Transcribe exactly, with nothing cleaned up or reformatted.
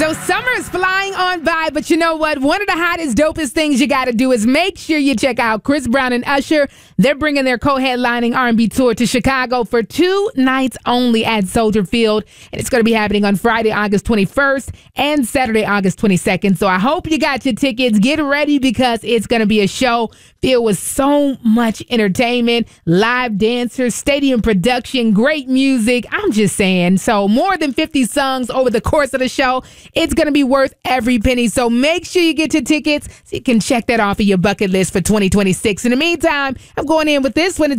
So summer's flying on by, but you know what? One of the hottest, dopest things you got to do is make sure you check out Chris Brown and Usher. They're bringing their co-headlining R and B tour to Chicago for two nights only at Soldier Field. And it's going to be happening on Friday, August twenty-first and Saturday, August twenty-second. So I hope you got your tickets. Get ready because it's going to be a show filled with so much entertainment, live dancers, stadium production, great music. I'm just saying. So more than fifty songs over the course of the show. It's going to be worth every penny. So make sure you get your tickets so you can check that off of your bucket list for twenty twenty-six. In the meantime, I'm going in with this one.